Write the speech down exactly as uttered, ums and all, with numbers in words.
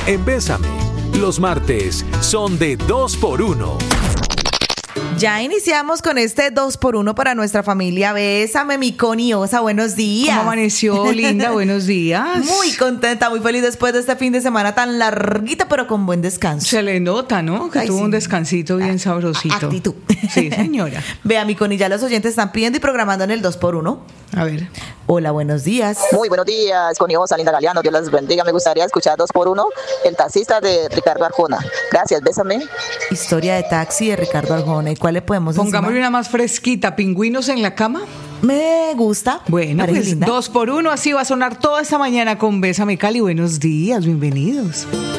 en Bésame. Los martes son de dos por uno. Ya iniciamos con este dos por uno para nuestra familia. Bésame, mi coniosa, buenos días. ¿Cómo amaneció, linda? Buenos días. Muy contenta, muy feliz después de este fin de semana tan larguito, pero con buen descanso. Se le nota, ¿no? Que Ay, tuvo sí. un descansito bien Ah, sabrosito. actitud. Sí, señora. Vea, mi coni, ya los oyentes están pidiendo y programando en el dos por uno. A ver. Hola, buenos días. Muy buenos días, coniosa, Linda Galeano, Dios las bendiga. Me gustaría escuchar dos por uno, El taxista de Ricardo Arjona. Gracias, bésame. Historia de taxi de Ricardo Arjona. ¿Y cuál le podemos Pongámosle encima? una más fresquita. ¿Pingüinos en la cama? Me gusta. Bueno, Parece pues linda. dos por uno. Así va a sonar toda esta mañana con Bésame, Cali. Buenos días, bienvenidos.